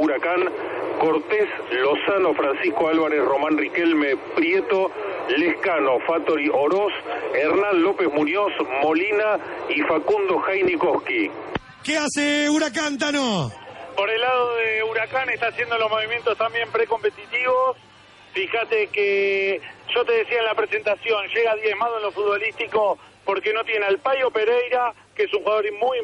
Huracán, Cortés, Lozano, Francisco Álvarez, Román Riquelme, Prieto, Lescano, Fattori, Oroz, Hernán López Muñoz, Molina y Facundo Jainikoski. ¿Qué hace Huracán, Tano? Por el lado de Huracán está haciendo los movimientos también precompetitivos. Fíjate que yo te decía en la presentación, llega diezmado en lo futbolístico porque no tiene al Payo Pereira, que es un jugador muy